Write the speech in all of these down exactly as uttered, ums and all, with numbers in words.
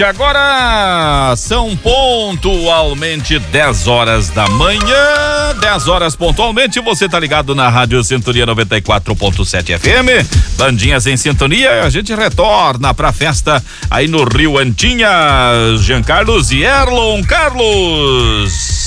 E agora são pontualmente dez horas da manhã, dez horas pontualmente, você tá ligado na Rádio Sintonia noventa e quatro ponto sete F M, Bandinhas em Sintonia, a gente retorna pra festa aí no Rio Antinhas, Jean Carlos e Erlon Carlos.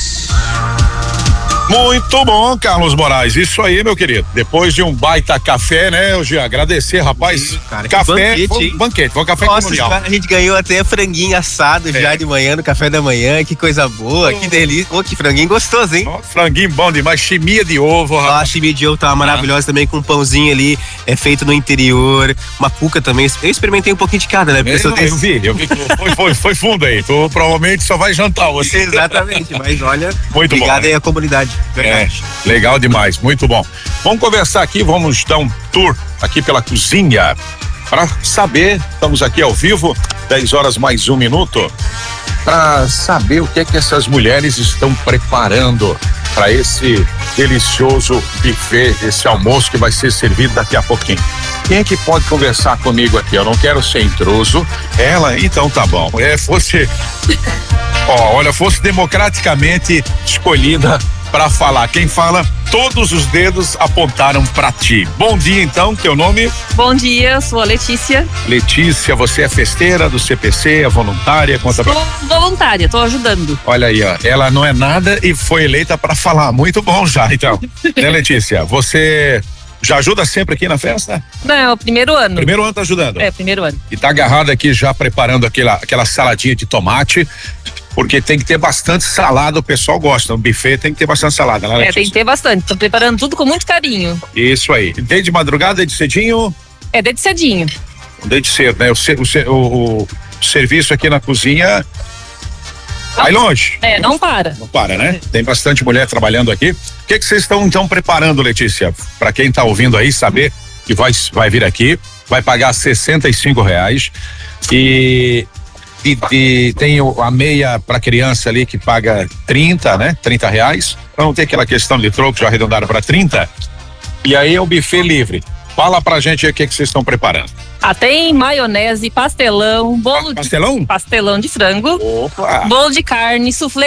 Muito bom, Carlos Moraes, isso aí, meu querido, depois de um baita café, né, eu já agradecer, rapaz, Sim, cara, café, banquete, foi um banquete, foi um café Nossa, colonial. A gente ganhou até franguinho assado é. já de manhã, no café da manhã, que coisa boa, oh. que delícia, oh, que franguinho gostoso, hein? Oh, franguinho bom demais, chimia de ovo, rapaz. Ah, a chimia de ovo tava maravilhosa ah. também, com um pãozinho ali, é feito no interior, uma cuca também, eu experimentei um pouquinho de cada, né? Eu, não, eu vi, eu vi, foi, foi, foi fundo aí, tu provavelmente só vai jantar você. Exatamente, mas olha, muito obrigado bom, aí à comunidade. Verdade. É, legal demais, muito bom. Vamos conversar aqui, vamos dar um tour aqui pela cozinha para saber, estamos aqui ao vivo, dez horas mais um minuto, para saber o que é que essas mulheres estão preparando para esse delicioso buffet, esse almoço que vai ser servido daqui a pouquinho. Quem é que pode conversar comigo aqui? Eu não quero ser intruso. Ela, então tá bom. É, fosse, ó, olha, fosse democraticamente escolhida para falar. Quem fala, todos os dedos apontaram para ti. Bom dia, então, teu nome? Bom dia, sou a Letícia. Letícia, você é festeira do C P C, é voluntária? Conta sou pra... voluntária, tô ajudando. Olha aí, ó, ela não é nada e foi eleita para falar. Muito bom já, então. Né, Letícia? Você já ajuda sempre aqui na festa? Não, é o primeiro ano. Primeiro ano tá ajudando? É, primeiro ano. E tá agarrada aqui já preparando aquela, aquela saladinha de tomate, porque tem que ter bastante salada, o pessoal gosta, no buffet tem que ter bastante salada, né, É, tem que ter bastante, tô preparando tudo com muito carinho. Isso aí, desde madrugada, desde cedinho? É, desde cedinho. Desde cedo, né, o, o, o, o serviço aqui na cozinha vai longe. É, não para. Não para, né? Tem bastante mulher trabalhando aqui. O que que vocês estão então preparando, Letícia? Para quem tá ouvindo aí, saber que vai, vai vir aqui, vai pagar sessenta e cinco reais e, e, e tem a meia para criança ali que paga trinta, né? trinta reais. Então tem aquela questão de troco, já arredondaram para trinta. E aí é o buffet livre. Fala pra gente aí o que que vocês estão preparando. Ah, tem maionese, pastelão, bolo pastelão? de pastelão de frango. Opa! Bolo de carne, suflê